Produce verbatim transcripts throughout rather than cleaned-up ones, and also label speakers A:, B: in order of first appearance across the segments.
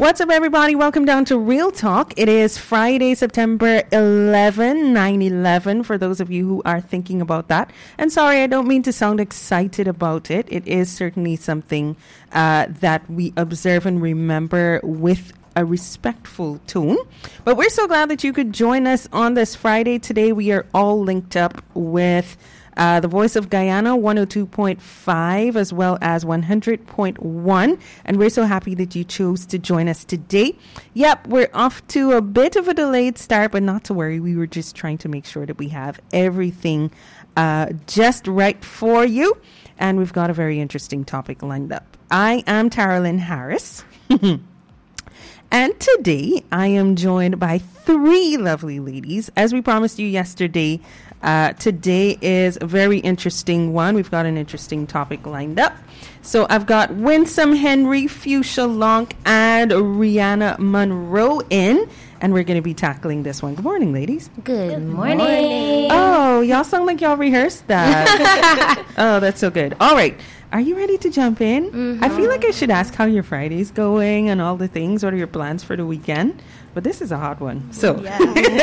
A: What's up, everybody? Welcome down to Real Talk. It is Friday, September eleventh, nine eleven, for those of you who are thinking about that. And sorry, I don't mean to sound excited about it. It is certainly something uh, that we observe and remember with a respectful tone. But we're so glad that you could join us on this Friday. Today, we are all linked up with Uh, the Voice of Guyana, one oh two point five, as well as one hundred point one. And we're so happy that you chose to join us today. Yep, we're off to a bit of a delayed start, but not to worry. We were just trying to make sure that we have everything uh, just right for you. And we've got a very interesting topic lined up. I am Taralyn Harris. And today I am joined by three lovely ladies. As we promised you yesterday, uh, today is a very interesting one. We've got an interesting topic lined up. So I've got Winsome Henry, Fuchsia Long, and Rihanna Monroe in. And we're going to be tackling this one. Good morning, ladies.
B: Good, Good morning. morning.
A: Oh, y'all sound like y'all rehearsed that. Oh, that's so good. All right. Are you ready to jump in? Mm-hmm. I feel like I should ask how your Friday's going and all the things. What are your plans for the weekend? But this is a hot one. So, yeah.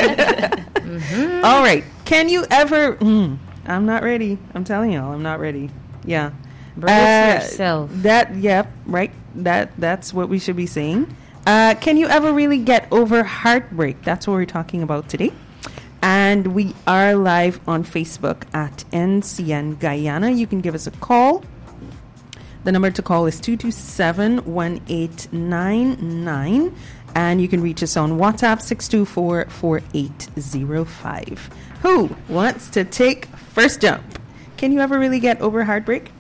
A: mm-hmm. All right. Can you ever... Mm, I'm not ready. I'm telling y'all, I'm not ready. Yeah.
B: Brace uh, yourself.
A: That, yeah, right. That That's what we should be saying. Uh, can you ever really get over heartbreak? That's what we're talking about today. And we are live on Facebook at N C N Guyana. You can give us a call. The number to call is two two seven, one eight nine nine. And you can reach us on WhatsApp six two four, four eight zero five. Who wants to take first jump? Can you ever really get over heartbreak?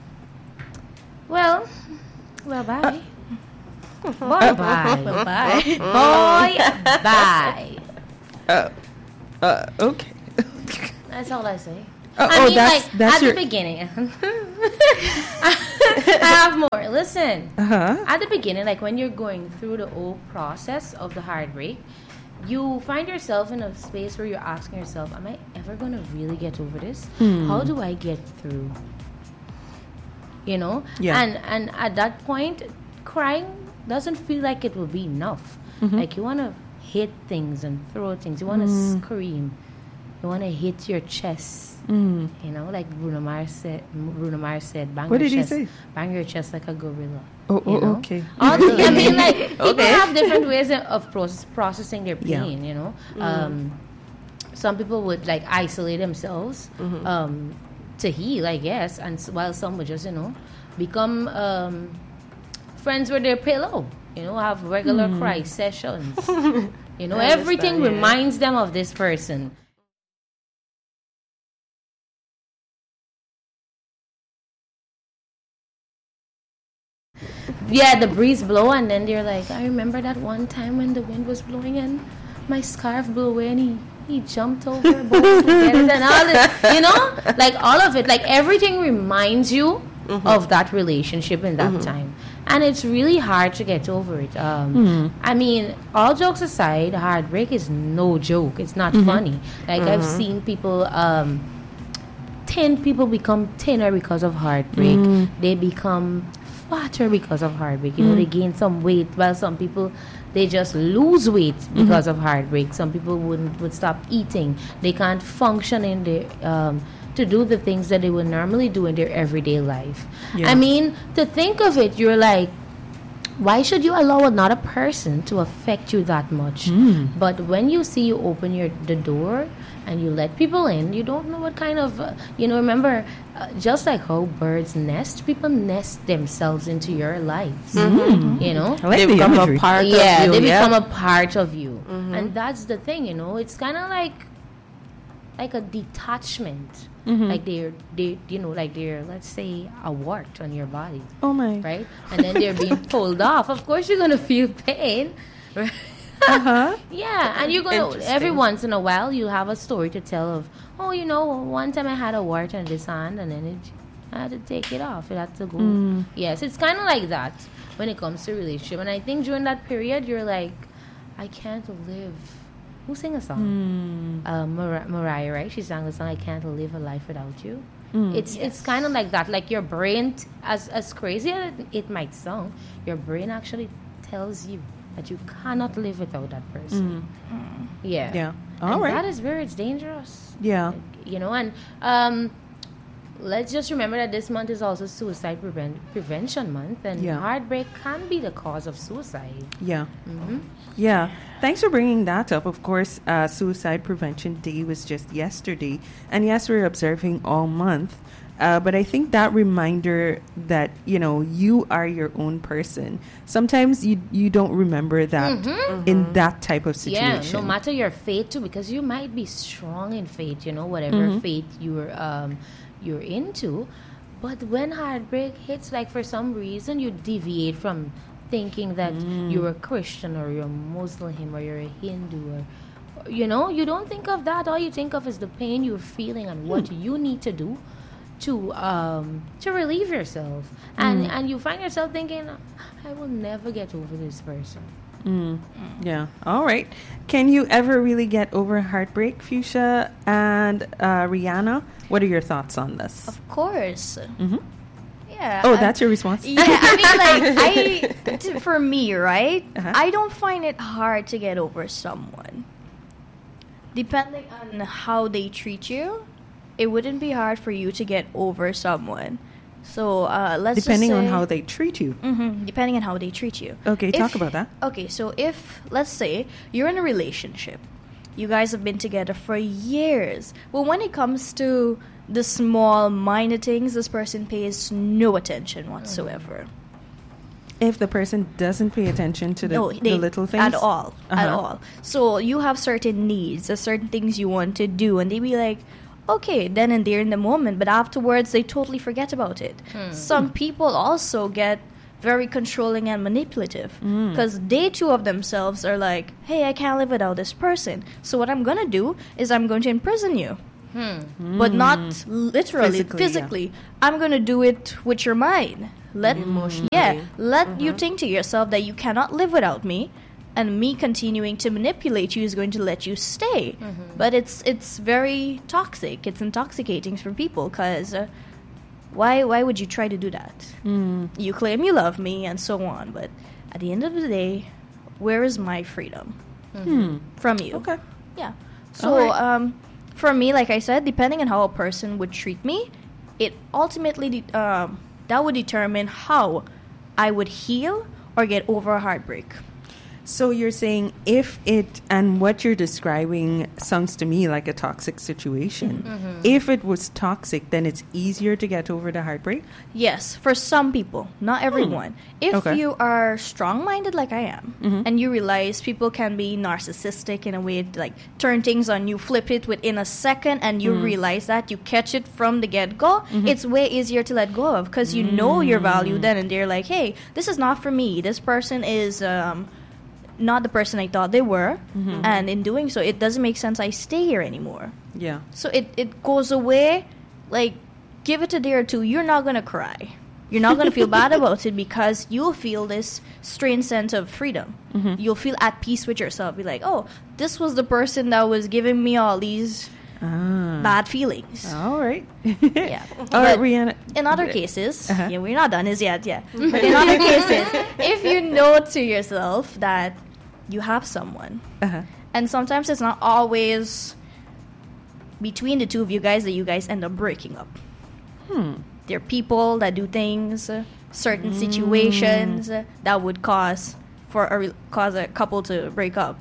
B: Well, well, bye. Uh, Boy, bye. Well, bye. Boy, bye.
A: Uh, uh, okay.
B: That's all I say.
A: Uh,
B: I
A: oh,
B: mean,
A: that's,
B: like,
A: that's
B: at
A: your...
B: the beginning. I have more. Listen.
A: Uh-huh.
B: At the beginning, like when you're going through the whole process of the heartbreak, you find yourself in a space where you're asking yourself, am I ever going to really get over this? Hmm. How do I get through? You know?
A: Yeah.
B: And, and at that point, crying doesn't feel like it will be enough. Mm-hmm. Like you want to hit things and throw things. You want to mm. scream. You want to hit your chest. Mm. You know, like Bruno Mars said. Bruno Mars said, "Bang
A: what
B: your
A: did
B: chest,
A: he say?
B: Bang your chest like a gorilla."
A: Oh, oh
B: you know?
A: okay.
B: All the, I mean, like people
A: okay.
B: have different ways of process, processing their pain.
A: Yeah.
B: You know,
A: Mm.
B: um, some people would like isolate themselves mm-hmm. um, to heal, I guess, and while some would just, you know, become um, friends with their pillow. You know, have regular mm. cry sessions. You know, everything yeah. reminds them of this person. Yeah, the breeze blow, and then they're like, I remember that one time when the wind was blowing and my scarf blew away and he, he jumped over both together and all this, you know? Like all of it, like everything reminds you mm-hmm. of that relationship in that mm-hmm. time. And it's really hard to get over it. Um, mm-hmm. I mean, all jokes aside, heartbreak is no joke. It's not mm-hmm. funny. Like mm-hmm. I've seen people... Um, thin people become thinner because of heartbreak. Mm. They become fatter because of heartbreak. You mm. know, they gain some weight. While some people, they just lose weight because mm-hmm. of heartbreak. Some people wouldn't would stop eating. They can't function in their um, to do the things that they would normally do in their everyday life. Yeah. I mean, to think of it, you're like, why should you allow another person to affect you that much? Mm. But when you see you open your the door and you let people in, you don't know what kind of, uh, you know, remember, uh, just like how birds nest, people nest themselves into your lives. Mm-hmm. You know?
A: Like they the become imagery. a part
B: yeah,
A: of you.
B: They
A: yeah,
B: become a part of you. Mm-hmm. And that's the thing, you know? It's kind of like, like a detachment. Mm-hmm. Like they're, they, you know, like they're, let's say, a wart on your body.
A: Oh my!
B: Right, and then they're being pulled off. Of course, you're gonna feel pain. Right? Uh huh. Yeah, and you're gonna every once in a while you'll have a story to tell of, oh, you know, one time I had a wart on this hand, and then it, I had to take it off. It had to go. Mm. Yes, it's kind of like that when it comes to relationship. And I think during that period, you're like, I can't live. Who sang a song? Mm. Uh, Mar- Mariah, right? She sang the song "I Can't Live a Life Without You." Mm. It's yes. it's kind of like that. Like your brain, t- as as crazy as it, it might sound, your brain actually tells you that you cannot live without that person.
A: Mm.
B: Yeah.
A: Yeah. All
B: and
A: right.
B: that is where it's dangerous.
A: Yeah.
B: You know, and um, let's just remember that this month is also Suicide Preven- Prevention Month, and
A: Yeah.
B: heartbreak can be the cause of suicide.
A: Yeah.
B: Mm-hmm.
A: Yeah. Thanks for bringing that up. Of course, uh, Suicide Prevention Day was just yesterday. And yes, we're observing all month. Uh, but I think that reminder that, you know, you are your own person. Sometimes you you don't remember that
B: Mm-hmm.
A: in that type of situation.
B: Yeah, no matter your faith too, because you might be strong in faith, you know, whatever
A: Mm-hmm.
B: faith you're um, you're into. But when heartbreak hits, like for some reason you deviate from thinking that
A: Mm.
B: you're a Christian or you're a Muslim or you're a Hindu, or you know, you don't think of that. All you think of is the pain you're feeling and what you need to do to um to relieve yourself, and
A: Mm.
B: and you find yourself thinking, I will never get over this person.
A: Mm. Yeah. All right. Can you ever really get over heartbreak, Fuchsia and uh, Rihanna? What are your thoughts on this?
C: Of course.
A: Mm-hmm.
C: Yeah.
A: Oh,
C: I-
A: that's your response?
C: Yeah, I mean, like, I, t- for me, right?
A: Uh-huh.
C: I don't find it hard to get over someone. Depending on how they treat you, it wouldn't be hard for you to get over someone. So, uh, let's
A: Depending
C: just
A: on
C: say-
A: how they treat you.
C: Mhm, depending on how they treat you.
A: Okay,
C: If-
A: talk about that.
C: Okay, so if, let's say, you're in a relationship, you guys have been together for years, but when it comes to the small, minor things, this person pays no attention whatsoever.
A: If the person doesn't pay attention to the,
C: No,
A: the
C: they-
A: little things?
C: At all. At
A: Uh-huh.
C: all. So you have certain needs, there's certain things you want to do, and they be like, okay, then and there in the moment, but afterwards they totally forget about it. Some people also get very controlling and manipulative
A: Mm.
C: because they too of themselves are like, hey, I can't live without this person. So what I'm going to do is I'm going to imprison you. But not literally,
A: Physically,
C: physically.
A: yeah.
C: I'm going to do it with your mind. Let
D: Emotionally.
C: Yeah, let you think to yourself that you cannot live without me, and me continuing to manipulate you is going to let you stay. But it's it's very toxic. It's intoxicating for people because uh, why why would you try to do that?
A: Mm.
C: You claim you love me and so on, but at the end of the day, where is my freedom
A: Hmm.
C: from you?
A: Okay.
C: Yeah. So,
A: Alright.
C: um, for me, like I said, depending on how a person would treat me, it ultimately de- um, that would determine how I would heal or get over a heartbreak.
A: So you're saying if it, and what you're describing sounds to me like a toxic situation. If it was toxic, then it's easier to get over the heartbreak?
C: Yes, for some people, not everyone. If
A: Okay.
C: you are strong-minded like I am,
A: Mhm.
C: and you realize people can be narcissistic in a way, to, like turn things on you, flip it within a second, and you realize that, you catch it from the get-go, it's way easier to let go of because you know your value then and there. Like, hey, this is not for me. This person is um, not the person I thought they were, and in doing so, it doesn't make sense I stay here anymore.
A: Yeah.
C: So it, it goes away, like, give it a day or two, you're not going to cry. You're not going to feel bad about it because you'll feel this strange sense of freedom. You'll feel at peace with yourself. Be like, oh, this was the person that was giving me all these
A: Ah.
C: bad feelings.
A: All right.
C: Yeah.
A: All right,
C: But
A: Rihanna.
C: in other cases,
A: Uh-huh.
C: yeah, we're not done as yet, yeah. But in other cases, if you know to yourself that you have someone,
A: Uh-huh.
C: and sometimes it's not always between the two of you guys that you guys end up breaking up.
A: Hmm.
C: There are people that do things, uh, certain situations uh, that would cause for a re- cause a couple to break up.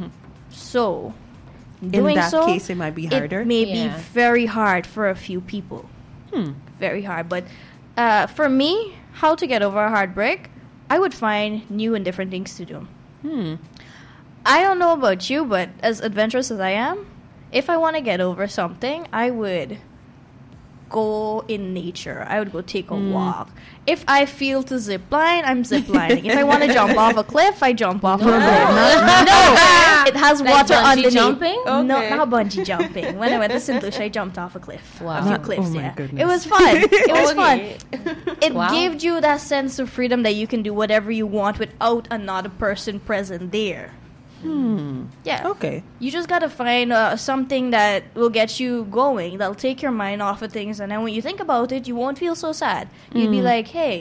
C: So,
A: In
C: doing
A: that
C: so,
A: case, it might be harder.
C: it may
B: Yeah.
C: be very hard for a few people.
A: Hmm.
C: Very hard. But uh, for me, how to get over a heartbreak, I would find new and different things to do.
A: Hmm.
C: I don't know about you, but as adventurous as I am, if I want to get over something, I would go in nature. I would go take a walk. If I feel to zip line, I'm zip lining. If I want to jump off a cliff, I jump off a cliff. No, it has
B: Like
C: water
B: bungee
C: underneath.
B: jumping?
C: No,
D: Okay.
C: not bungee jumping. When I went to Saint Lucia, I jumped off a cliff.
B: Wow.
C: A few
A: Not-
C: cliffs,
A: oh my
C: yeah.
A: goodness.
C: It was fun. It was fun.
D: Okay.
C: It
B: Wow.
C: gave you that sense of freedom that you can do whatever you want without another person present there.
A: Hmm.
C: Yeah.
A: Okay.
C: You just gotta find uh, something that will get you going, that'll take your mind off of things, and then when you think about it, you won't feel so sad. You'd be like, hey,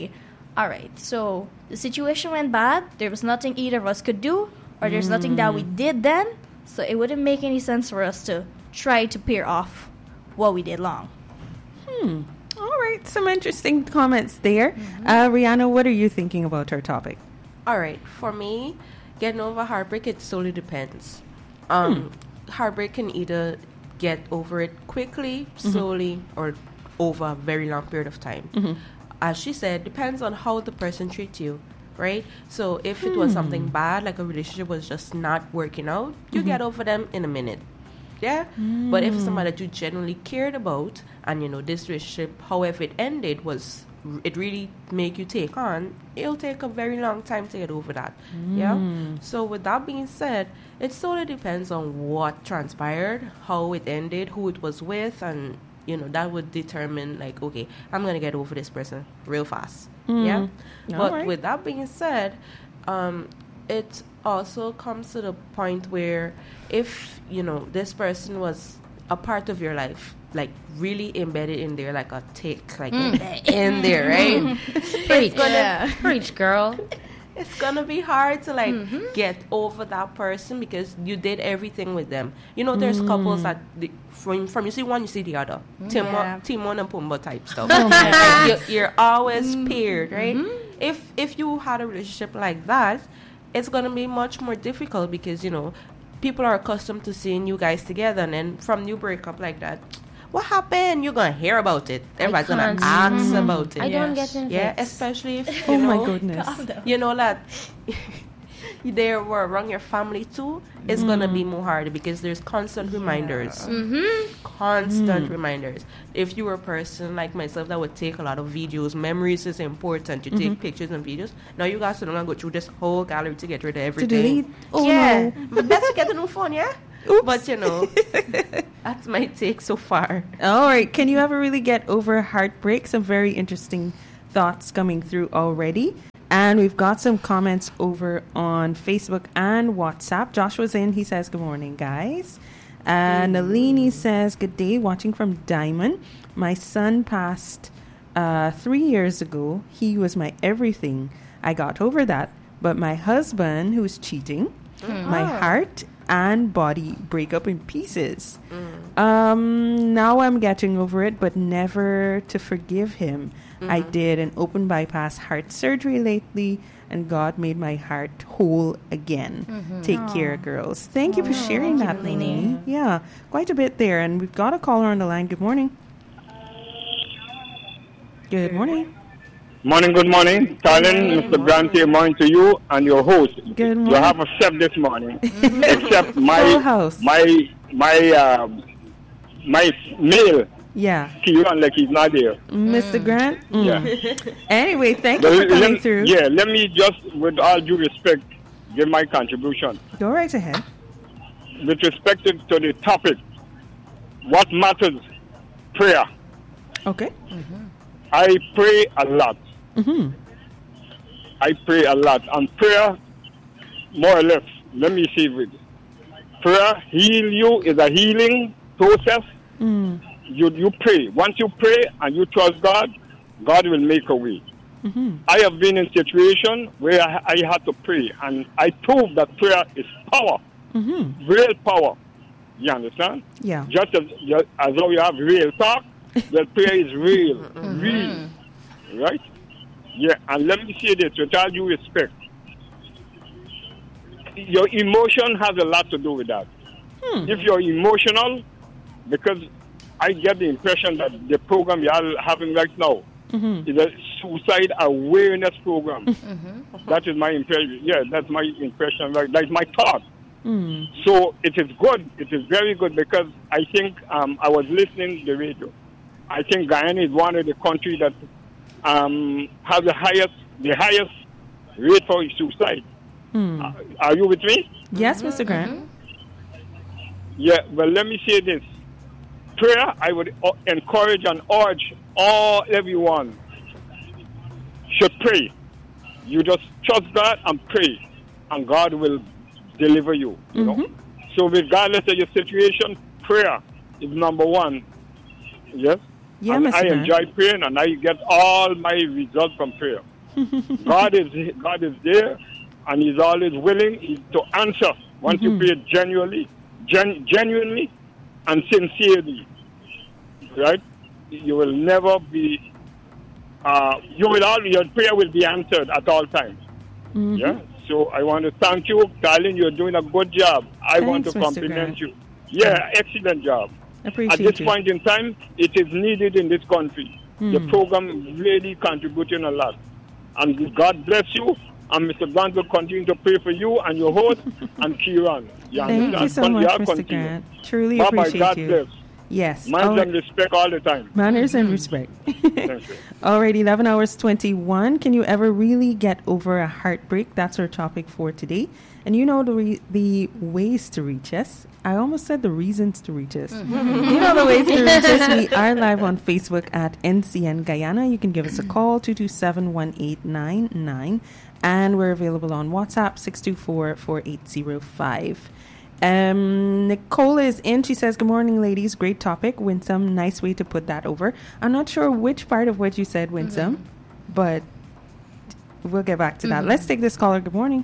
C: all right, so the situation went bad. There was nothing either of us could do, or there's mm. nothing that we did then. So it wouldn't make any sense for us to try to pair off what we did long.
A: Hmm. All right, some interesting comments there. Mm-hmm. Uh, Rihanna, what are you thinking about our topic?
D: All right, for me, getting over heartbreak, it solely depends. Um, hmm. Heartbreak can either get over it quickly, slowly, mm-hmm. or over a very long period of time. Mm-hmm. As she said, depends on how the person treats you, right? So if it was something bad, like a relationship was just not working out, you mm-hmm. get over them in a minute. Yeah? Mm. But if somebody that you genuinely cared about, and, you know, this relationship, however it ended, was, it really make you take on, it'll take a very long time to get over that. Mm. Yeah? So with that being said, it solely depends on what transpired, how it ended, who it was with, and, you know, that would determine, like, okay, I'm going to get over this person real fast. Mm. Yeah? All but right. with that being said, um, it also comes to the point where if, you know, this person was a part of your life, like really embedded in there, like a tick, like mm. in, in there, right?
B: Preach, gonna, yeah. Preach, girl.
D: It's gonna be hard to like mm-hmm. get over that person because you did everything with them. You know, there's mm. couples that the, from from you see one, you see the other. Timon, yeah. Timon and Pumbaa type stuff. Oh like, you're, you're always mm. paired, right? Mm-hmm. If if you had a relationship like that, it's gonna be much more difficult because, you know, people are accustomed to seeing you guys together, and then from you break up like that, what happened? You're gonna hear about it. Everybody's gonna ask mm-hmm. about it.
B: I yes. don't get invited.
D: Yeah, especially if you
A: oh
D: know,
A: my goodness,
D: you know that they were around your family too. It's mm. gonna be more hard because there's constant reminders,
B: yeah. mm-hmm.
D: constant
A: mm.
D: reminders. If you were a person like myself that would take a lot of videos, memories is important. You mm-hmm. take pictures and videos. Now you guys don't go through this whole gallery to get rid of everything.
A: To delete? Oh
D: yeah,
A: no.
D: But that's to get a new phone, yeah. Oops. But, you know, that's my take so far.
A: All right. Can you ever really get over heartbreak? Some very interesting thoughts coming through already. And we've got some comments over on Facebook and WhatsApp. Joshua's in. He says, good morning, guys. Uh, mm. Nalini says, good day, watching from Diamond. My son passed uh, three years ago. He was my everything. I got over that. But my husband, who's cheating, mm. my oh. heart and body break up in pieces. Mm. Um, now I'm getting over it, but never to forgive him. Mm-hmm. I did an open bypass heart surgery lately, and God made my heart whole again. Mm-hmm. Take Aww. care, girls. Thank you for sharing
C: Thank
A: that,
C: you,
A: Lainey. Yeah, quite a bit there. And we've got a caller on the line. Good morning. Good morning.
E: Morning, good morning. Talon, Mister Grant, morning to you and your host.
A: Good morning.
E: You have a chef this morning. Except my my my uh, my male.
A: Yeah.
E: He run like he's not there.
A: Mister
B: Mm.
A: Grant? Mm.
E: Yeah.
A: Anyway, thank
E: but
A: you for coming
E: let,
A: through.
E: Yeah, let me just, with all due respect, give my contribution.
A: Go right ahead.
E: With respect to the topic, what matters? Prayer.
A: Okay.
E: Mm-hmm. I pray a lot.
A: Mm-hmm.
E: I pray a lot. And prayer, more or less, let me see it. Prayer heal you is a healing process.
A: Mm.
E: You you pray. Once you pray and you trust God, God will make a way.
A: Mm-hmm.
E: I have been in situations where I, I had to pray, and I proved that prayer is power,
A: mm-hmm.
E: real power. You understand?
A: Yeah.
E: Just as, just as though you have real talk, the prayer is real, mm-hmm. real, right? Yeah. And let me say this with all due respect. Your emotion has a lot to do with that. Hmm. If you're emotional, because I get the impression that the program you're having right now mm-hmm. is a suicide awareness program. Mm-hmm. That is my impression. Yeah, that's my impression. Right? That's my thought. Mm. So it is good. It is very good because I think um, I was listening to the radio. I think Guyana is one of the countries that um, has the highest, the highest rate for suicide. Mm. Uh, are you with me?
A: Yes, mm-hmm. Mister Grant.
E: Yeah, well, let me say this. Prayer, I would uh, encourage and urge all, everyone should pray. You just trust God and pray, and God will deliver you. You mm-hmm. know. So regardless of your situation, prayer is number one. Yes?
A: Yeah,
E: and
A: Mister
E: I
A: Grant.
E: enjoy praying, and I get all my results from prayer. God is God is there, and He's always willing to answer once
A: Mm-hmm.
E: you pray genuinely, gen, genuinely, and sincerely. Right? You will never be. Uh, you will all your prayer will be answered at all times.
A: Mm-hmm.
E: Yeah. So I want to thank you, darling. You're doing a good job. I want
A: Thanks,
E: to
A: Mister
E: compliment
A: Grant.
E: you. Yeah, excellent job.
A: Appreciate
E: At this
A: you.
E: point in time, it is needed in this country. The
A: Hmm.
E: program is really contributing a lot. And God bless you. And Mister Grant will continue to pray for you and your host and Kieran. You
A: Thank you
E: understand?
A: so
E: Con-
A: much,
E: yeah,
A: Mister
E: continue.
A: Grant. Truly
E: Bye-bye.
A: appreciate
E: God
A: you.
E: bless.
A: Yes.
E: Manners
A: All-
E: and respect all the time.
A: Manners and respect.
E: Thank you.
A: All right, eleven hours twenty-one. Can you ever really get over a heartbreak? That's our topic for today. And you know the re- the ways to reach us. I almost said the reasons to reach us. You know the ways to reach us. We are live on Facebook at N C N Guyana. You can give us a call, two two seven, one eight nine nine. And we're available on WhatsApp, six two four, four eight zero five. Um, Nicole is in. She says, good morning, ladies. Great topic. Winsome. Nice way to put that over. I'm not sure which part of what you said, Winsome, mm-hmm. but we'll get back to that. Mm-hmm. Let's take this caller. Good morning.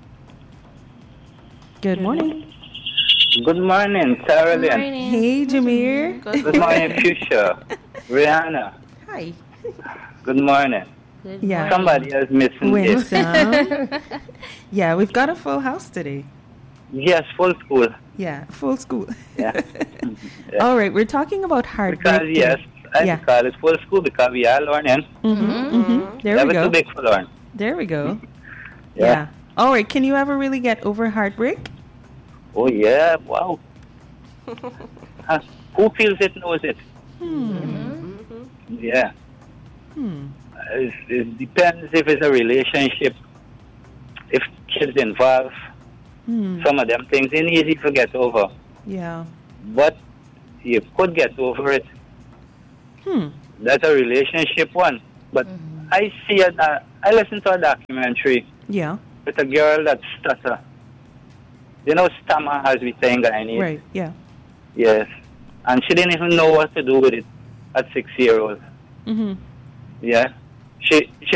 A: Good morning.
F: Good morning, Sarah
B: Good
F: Lynn.
B: morning.
A: Hey, Jameer.
B: Good
F: Good morning, Fuchsia. Rihanna.
D: Hi.
F: Good morning.
B: Good
A: Yeah.
B: morning.
F: Somebody else missing this.
A: Winsome. Yeah, we've got a full house today.
F: Yes, full school.
A: Yeah, full school.
F: Yeah. Yeah.
A: All right, we're talking about heartbreak.
F: Because, yes, I
A: Yeah.
F: call it full school because we are learning.
A: Mm-hmm, mm-hmm. There we
F: Never
A: go.
F: too big for learn.
A: There we go.
F: Yeah.
A: Yeah. All right. Can you ever really get over heartbreak?
F: Oh, yeah. Wow. Huh. Who feels it knows it.
A: Hmm.
F: Yeah.
A: Hmm.
F: Uh, It, it depends if it's a relationship, if kids involved.
A: Hmm.
F: Some of them things ain't easy to get over.
A: Yeah.
F: But you could get over it.
A: Hmm.
F: That's a relationship one. But I see it. Uh, I listened to a documentary
A: Yeah.
F: with a girl that stutter. You know, stammer as we say in Guyanese.
A: Right. Yeah.
F: Yes. And she didn't even know what to do with it at six years old.
A: Mm-hmm.
F: Yeah. She she